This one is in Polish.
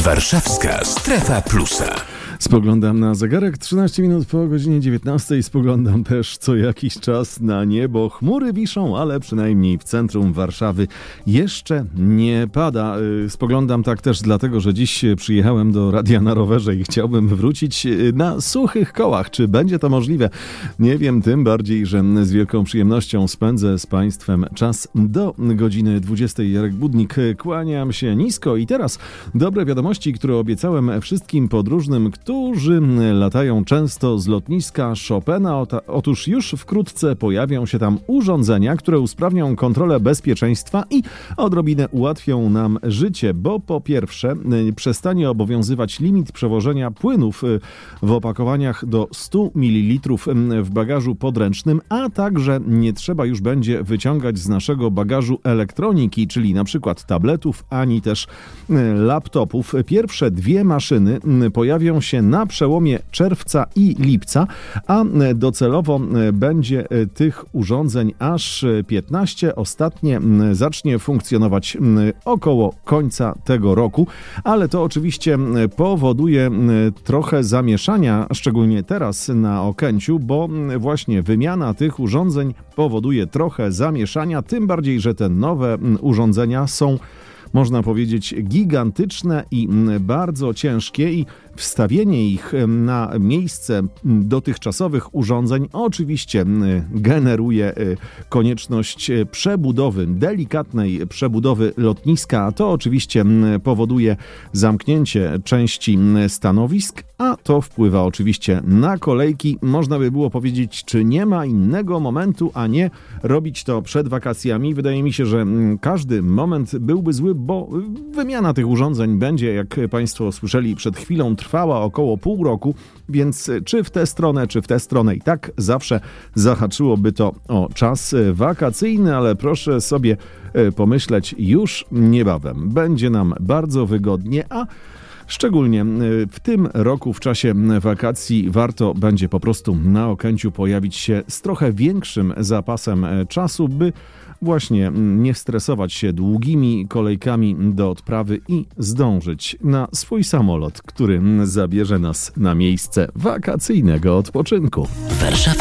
Warszawska Strefa Plusa. Spoglądam na zegarek, 13 minut po godzinie 19. Spoglądam też co jakiś czas na niebo. Chmury wiszą, ale przynajmniej w centrum Warszawy jeszcze nie pada. Spoglądam tak też dlatego, że dziś przyjechałem do radia na rowerze i chciałbym wrócić na suchych kołach. Czy będzie to możliwe? Nie wiem, tym bardziej, że z wielką przyjemnością spędzę z Państwem czas do godziny 20. Jarek Budnik, kłaniam się nisko i teraz dobre wiadomości, które obiecałem wszystkim podróżnym, którzy latają często z lotniska Chopina. Otóż już wkrótce pojawią się tam urządzenia, które usprawnią kontrolę bezpieczeństwa i odrobinę ułatwią nam życie, bo po pierwsze przestanie obowiązywać limit przewożenia płynów w opakowaniach do 100 ml w bagażu podręcznym, a także nie trzeba już będzie wyciągać z naszego bagażu elektroniki, czyli na przykład tabletów, ani też laptopów. Pierwsze dwie maszyny pojawią się na przełomie czerwca i lipca, a docelowo będzie tych urządzeń aż 15. Ostatnie zacznie funkcjonować około końca tego roku, ale to oczywiście powoduje trochę zamieszania, szczególnie teraz na Okęciu, bo właśnie wymiana tych urządzeń powoduje trochę zamieszania, tym bardziej, że te nowe urządzenia są, można powiedzieć, gigantyczne i bardzo ciężkie i wstawienie ich na miejsce dotychczasowych urządzeń oczywiście generuje konieczność przebudowy, delikatnej przebudowy lotniska, a to oczywiście powoduje zamknięcie części stanowisk, a to wpływa oczywiście na kolejki. Można by było powiedzieć, czy nie ma innego momentu, a nie robić to przed wakacjami. Wydaje mi się, że każdy moment byłby zły, bo wymiana tych urządzeń będzie, jak Państwo słyszeli przed chwilą, trwała około pół roku, więc czy w tę stronę i tak zawsze zahaczyłoby to o czas wakacyjny, ale proszę sobie pomyśleć, już niebawem będzie nam bardzo wygodnie, a szczególnie w tym roku, w czasie wakacji, warto będzie po prostu na Okęciu pojawić się z trochę większym zapasem czasu, by właśnie nie stresować się długimi kolejkami do odprawy i zdążyć na swój samolot, który zabierze nas na miejsce wakacyjnego odpoczynku.